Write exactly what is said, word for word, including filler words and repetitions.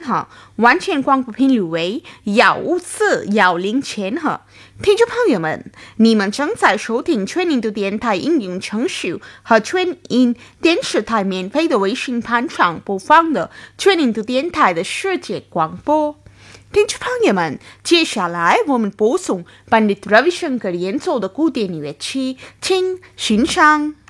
哈，完全广播频率为幺五四幺零千赫。听众朋友们，你们正在收听全印度电台应用程序和全印电视台免费的微信盘上播放的全印度电台的世界广播。听众朋友们，接下来我们播送 Pandit Ravi Shankar 演奏的古典乐曲，请欣赏。